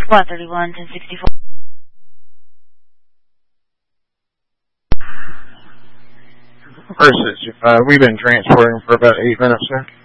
Squad 31, 1064. First 65, we've been transporting for about 8 minutes, sir.